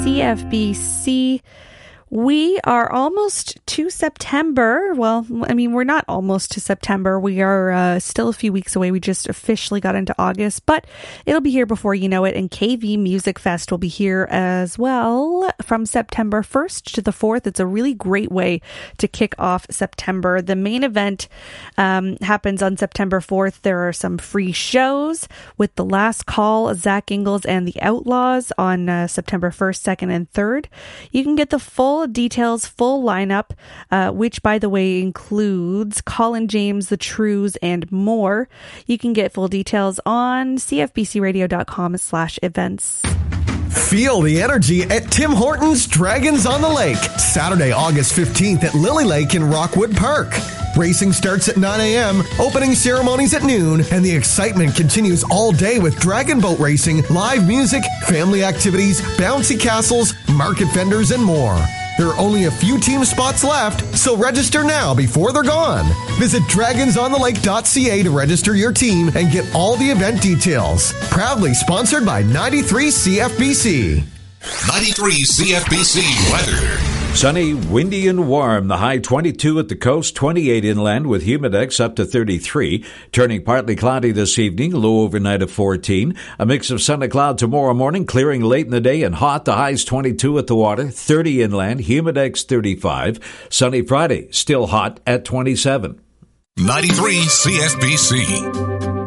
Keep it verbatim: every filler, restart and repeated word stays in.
C F B C. We are almost to September. Well, I mean, we're not almost to September. We are uh, still a few weeks away. We just officially got into August, but it'll be here before you know it. And K V Music Fest will be here as well from September first to the fourth. It's a really great way to kick off September. The main event um, happens on September fourth. There are some free shows with The Last Call, Zach Ingalls, and The Outlaws on uh, September first, second, and third. You can get the full details, full lineup, uh, which, by the way, includes Colin James, The Trues, and more. You can get full details on cfbcradio.com slash events. Feel the energy at Tim Hortons Dragons on the Lake, Saturday, August fifteenth at Lily Lake in Rockwood Park. Racing starts at nine a.m., opening ceremonies at noon, and the excitement continues all day with dragon boat racing, live music, family activities, bouncy castles, market vendors, and more. There are only a few team spots left, so register now before they're gone. Visit dragons on the lake dot c a to register your team and get all the event details. Proudly sponsored by ninety-three C F B C. ninety-three C F B C weather. Sunny, windy, and warm. The high twenty-two at the coast, twenty-eight inland with humidex up to thirty-three. Turning partly cloudy this evening, low overnight of fourteen. A mix of sun and cloud tomorrow morning, clearing late in the day and hot. The highs twenty-two at the water, thirty inland, humidex thirty-five. Sunny Friday, still hot at twenty-seven. ninety-three C F B C.